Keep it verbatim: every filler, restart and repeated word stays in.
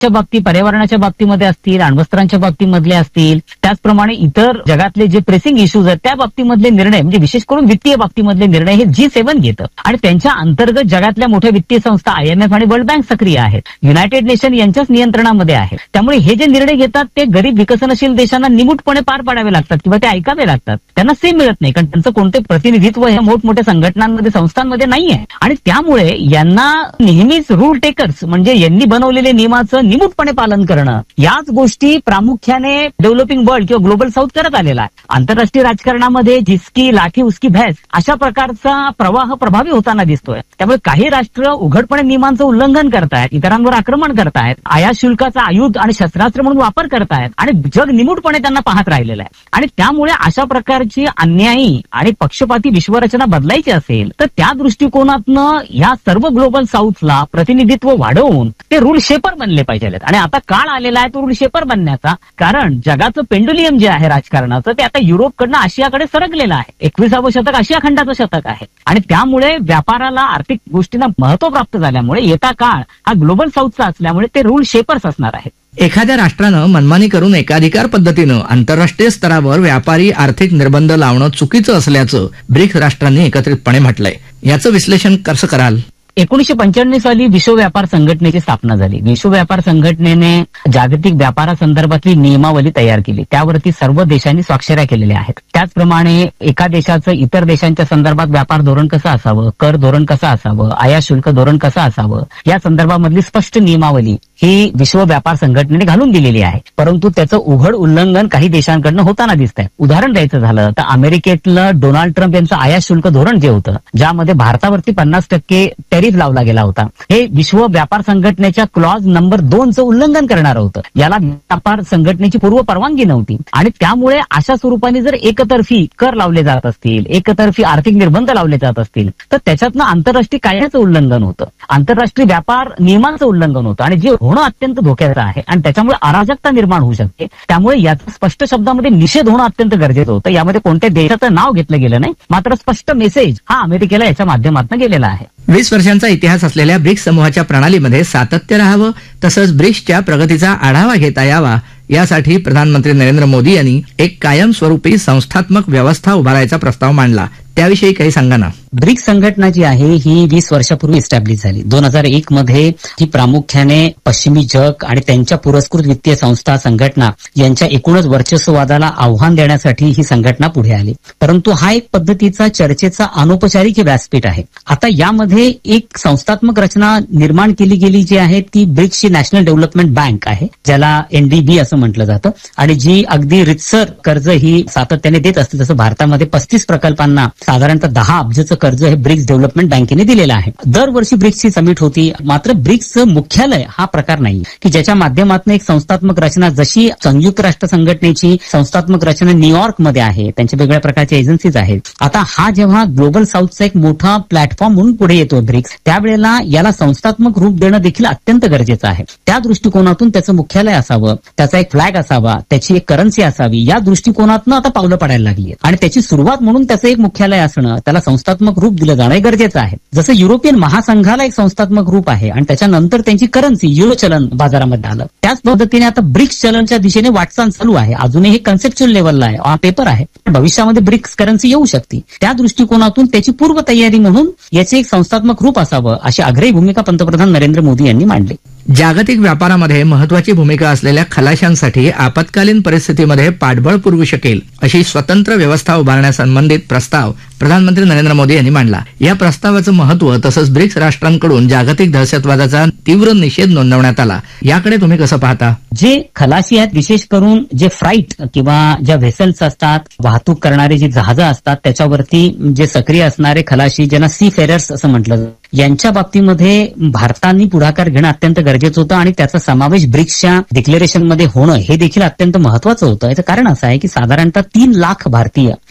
बाबतीत, पर्यावरणाच्या बाबतीमध्ये असतील, अण्वस्त्रांच्या बाबतीमधले असतील, त्याचप्रमाणे इतर जगातले जे प्रेसिंग इश्यूज आहेत त्या बाबतीमधले निर्णय, म्हणजे विशेष करून वित्तीय बाबतीमधले निर्णय हे जी सेव्हन घेतं आणि त्यांच्या अंतर्गत जगातल्या मोठ्या वित्तीय संस्था आयएमएफ आणि वर्ल्ड बँक सक्रिय आहेत, युनायटेड नेशन यांच्याच नियंत्रणामध्ये आहे. त्यामुळे हे जे निर्णय घेतात ते गरीब विकसनशील देशांना निमूटपणे पार पाडावे लागतात किंवा ते ऐकावे लागतात. त्यांना सेम मिळत नाही, कारण त्यांचं कोणते प्रतिनिधित्व ह्या मोठमोठ्या संघटनांमध्ये, संस्थांमध्ये नाहीये आणि त्यामुळे यांना नेहमीच रूल टेकर्स म्हणजे यांनी बनवलेले नियमाचं निमूटपणे पालन करणं, याच गोष्टी प्रामुख्याने डेव्हलपिंग वर्ल्ड किंवा ग्लोबल साऊथ करत आलेला आहे. आंतरराष्ट्रीय राजकारणामध्ये जिसकी लाठी उसकी भैंस अशा प्रकारचा प्रवाह प्रभावी होताना दिसतोय. त्यामुळे काही राष्ट्र उघडपणे नियमांचं उल्लंघन करतायत, इतरांवर आक्रमण करतायत, आयात शुल्काचा आयुध आणि शस्त्रास्त्र म्हणून वापर करतायत आणि जग निमूटपणे त्यांना पाहत राहिलेलं आहे. आणि त्यामुळे अशा प्रकारची अन्यायी आणि पक्षपाती विश्वरचना बदलायची असेल तर त्या दृष्टिकोनातनं या सर्व ग्लोबल साऊथला प्रतिनिधित्व वाढवून ते रूल शेपर बनले पाहिजेत. आणि आता काळ आलेला आहे तो रूल शेपर बनण्याचा, कारण जगाचं पेंडुलियम जे आहे राजकारणाचं ते आता युरोपकडनं आशियाकडे सरकलेलं आहे. एकविसावं शतक आशिया खंडाचं शतक आहे आणि त्यामुळे व्यापाराला, आर्थिक गोष्टींना महत्व प्राप्त झाल्यामुळे येता काळ हा ग्लोबल साऊथचा असल्यामुळे ते रूल शेपर्स असणार आहेत. एखाद्या राष्ट्रानं मनमानी करून एकाधिकार पद्धतीनं आंतरराष्ट्रीय स्तरावर व्यापारी आर्थिक निर्बंध लावणं चुकीचं असल्याचं ब्रिक्स राष्ट्रांनी एकत्रितपणे म्हटलंय. याचं विश्लेषण कसं कराल? एकोणीशे पंच्याण्णव साली विश्व व्यापार संघटनेची स्थापना झाली. विश्व व्यापार संघटनेने जागतिक व्यापारासंदर्भातली नियमावली तयार केली, त्यावरती सर्व देशांनी स्वाक्षऱ्या केलेल्या आहेत. त्याचप्रमाणे एका देशाचं इतर देशांच्या संदर्भात व्यापार धोरण कसं असावं, कर धोरण कसं असावं, आयात शुल्क धोरण कसं असावं, या संदर्भामधली स्पष्ट नियमावली ही विश्व व्यापार संघटनेने घालून दिलेली आहे. परंतु त्याचं उघड उल्लंघन काही देशांकडनं होताना दिसत आहे. उदाहरण द्यायचं झालं तर अमेरिकेतलं डोनाल्ड ट्रम्प यांचं आयात शुल्क धोरण जे होतं, ज्यामध्ये भारतावरती पन्नास टक्के टॅरिफ लावला गेला होता, हे विश्व व्यापार संघटनेच्या क्लॉज नंबर दोनचं उल्लंघन करणार होतं. याला व्यापार संघटनेची पूर्व परवानगी नव्हती आणि त्यामुळे अशा स्वरूपाने जर एकतर्फी कर लावले जात असतील, एकतर्फी आर्थिक निर्बंध लावले जात असतील तर त्याच्यातनं आंतरराष्ट्रीय कायद्याचं उल्लंघन होतं, आंतरराष्ट्रीय व्यापार नियमांचं उल्लंघन होतं आणि जे होणं अत्यंत धोक्याचं आहे आणि त्याच्यामुळे अराजकता निर्माण होऊ शकते. त्यामुळे याचा स्पष्ट शब्दामध्ये निषेध होणं अत्यंत गरजेचं होतं. यामध्ये कोणत्या देशाचं नाव घेतलं गेलं नाही, मात्र स्पष्ट मेसेज हा अमेरिकेला याच्या माध्यमातून गेलेला आहे. वीस वर्षांचा इतिहास असलेल्या ब्रिक्स समूहाच्या प्रणालीमध्ये सातत्य राहावं, तसंच ब्रिक्सच्या प्रगतीचा आढावा घेता यावा, यासाठी प्रधानमंत्री नरेंद्र मोदी यांनी एक कायमस्वरूपी संस्थात्मक व्यवस्था उभारायचा प्रस्ताव मांडला. त्याविषयी काही सांगा ना. ब्रिक्स संघटना जी आहे ही वीस वर्षापूर्वी इस्टॅब्लिश झाली. दोन हजार एक मध्ये ही प्रामुख्याने पश्चिमी जग आणि त्यांच्या पुरस्कृत वित्तीय संस्था, संघटना यांच्या एकूणच वर्चस्ववादाला आव्हान देण्यासाठी ही संघटना पुढे आली. परंतु हा एक पद्धतीचा चर्चेचा अनौपचारिक व्यासपीठ आहे. आता यामध्ये एक संस्थात्मक रचना निर्माण केली गेली जी आहे ती ब्रिक्सची नॅशनल डेव्हलपमेंट बँक आहे, ज्याला एनडीबी असं म्हटलं जातं आणि जी अगदी रितसर कर्ज ही सातत्याने देत असते. जसं भारतामध्ये पस्तीस प्रकल्पांना साधारणतः दहा अब्जचं कर्ज हे ब्रिक्स डेव्हलपमेंट बँकेने दिलेलं आहे. दरवर्षी ब्रिक्सची समिट होती, मात्र ब्रिक्सचं मुख्यालय हा प्रकार नाही की ज्याच्या माध्यमातून एक संस्थात्मक रचना, जशी संयुक्त राष्ट्र संघटनेची संस्थात्मक रचना न्यूयॉर्क मध्ये आहे, त्यांच्या वेगळ्या प्रकारच्या एजन्सीज आहेत. आता हा जेव्हा ग्लोबल साऊथचा एक मोठा प्लॅटफॉर्म म्हणून पुढे येतो ब्रिक्स, त्यावेळेला याला संस्थात्मक रूप देणं देखील अत्यंत गरजेचं आहे. त्या दृष्टिकोनातून त्याचं मुख्यालय असावं, त्याचा एक फ्लॅग असावा, त्याची एक करन्सी असावी, या दृष्टिकोनातून आता पावलं पडायला लागली आणि त्याची सुरुवात म्हणून त्याचं एक मुख्यालय असणं, त्याला संस्थात्मक रूप दिलं जाणं हे गरजेचं आहे. जसं युरोपियन महासंघाला एक संस्थात्मक रूप आहे आणि त्याच्यानंतर त्यांची करन्सी युरो चलन बाजारामध्ये आलं, त्याच पद्धतीने आता ब्रिक्स चलनच्या दिशेने वाटचाल चालू आहे. अजूनही हे कन्सेप्च्युअल लेवलला आहे, ऑन पेपर आहे, भविष्यामध्ये ब्रिक्स करन्सी येऊ शकते. त्या दृष्टिकोनातून त्याची पूर्वतयारी म्हणून याचे एक संस्थात्मक रूप असावं अशी आग्रही भूमिका पंतप्रधान नरेंद्र मोदी यांनी मांडली. जागतिक व्यापारामध्ये महत्वाची भूमिका असलेल्या खलाशांसाठी आपत्कालीन परिस्थितीमध्ये पाठबळ पुरवू शकेल अशी स्वतंत्र व्यवस्था उभारण्यासंबंधित प्रस्ताव प्रधानमंत्री नरेंद्र मोदी यांनी मांडला. या प्रस्तावाचं महत्व तसंच ब्रिक्स राष्ट्रांकडून जागतिक दहशतवादाचा तीव्र निषेध नोंदवण्यात आला. याकडे तुम्ही कसं पाहता? जे खलाशी आहेत, विशेष करून जे फ्राईट किंवा ज्या व्हेसल्स असतात, वाहतूक करणारे जी जहाजं असतात, त्याच्यावरती जे सक्रिय असणारे खलाशी, ज्यांना सी फेरर्स असं म्हटलं, यांच्या बाबतीमध्ये भारताने पुढाकार घेणं अत्यंत गरजेचं होतं आणि त्याचा समावेश ब्रिक्सच्या डिक्लेरेशनमध्ये होणं हे देखील अत्यंत महत्वाचं होतं. याचं कारण असं आहे की साधारणतः तीन लाख भारतीय